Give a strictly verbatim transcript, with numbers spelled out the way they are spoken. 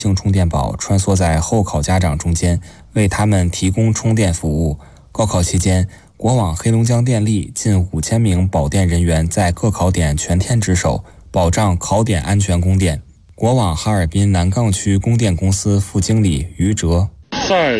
性充电宝穿梭在候考家长中间，为他们提供充电服务。高考期间，国网黑龙江电力近五千名保电人员在各考点全天值守，保障考点安全供电。国网哈尔滨南岗区供电公司副经理于哲， 在